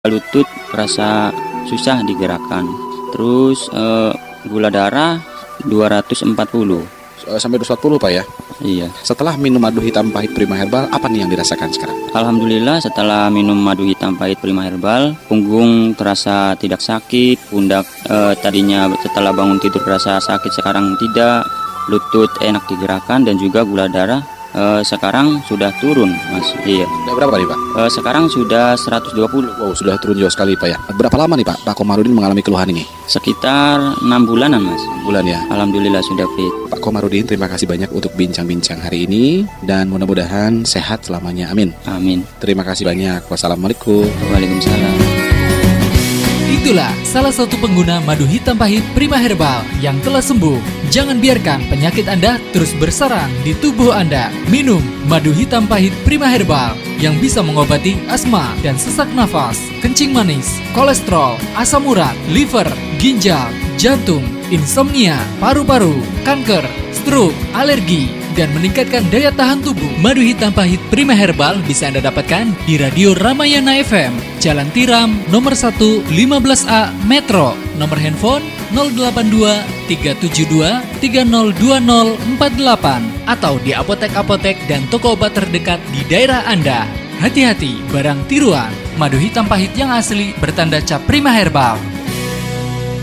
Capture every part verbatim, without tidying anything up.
lutut rasa susah digerakkan. Terus eh, gula darah dua ratus empat puluh. Sampai dua ratus empat puluh Pak ya? Iya. Setelah minum madu hitam pahit Prima Herbal, apa nih yang dirasakan sekarang? Alhamdulillah setelah minum madu hitam pahit Prima Herbal, punggung terasa tidak sakit, pundak eh, tadinya setelah bangun tidur terasa sakit sekarang tidak, lutut enak digerakkan dan juga gula darah eh, sekarang sudah turun, Mas. Iya. Sudah berapa tadi Pak? Eh, sekarang sudah seratus dua puluh. Wow, sudah turun jauh sekali Pak ya. Berapa lama nih Pak, Pak Komarudin mengalami keluhan ini? Sekitar enam bulanan, Mas. Bulan ya. Alhamdulillah sudah fit. Pak Komarudin, terima kasih banyak untuk bincang-bincang hari ini dan mudah-mudahan sehat selamanya. Amin. Amin. Terima kasih banyak. Wassalamualaikum. Waalaikumsalam. Itulah salah satu pengguna madu hitam pahit Prima Herbal yang telah sembuh. Jangan biarkan penyakit Anda terus bersarang di tubuh Anda. Minum madu hitam pahit Prima Herbal yang bisa mengobati asma dan sesak nafas, kencing manis, kolesterol, asam urat, liver, ginjal, jantung, insomnia, paru-paru, kanker, stroke, alergi, dan meningkatkan daya tahan tubuh. Madu hitam pahit Prima Herbal bisa Anda dapatkan di Radio Ramayana F M, Jalan Tiram, nomor satu, lima belas A, Metro. Nomor handphone nol delapan dua tiga tujuh dua tiga nol dua nol empat delapan atau di apotek-apotek dan toko obat terdekat di daerah Anda. Hati-hati, barang tiruan. Madu hitam pahit yang asli bertanda cap Prima Herbal.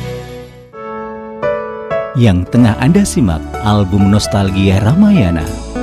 Yang tengah Anda simak album Nostalgia Ramayana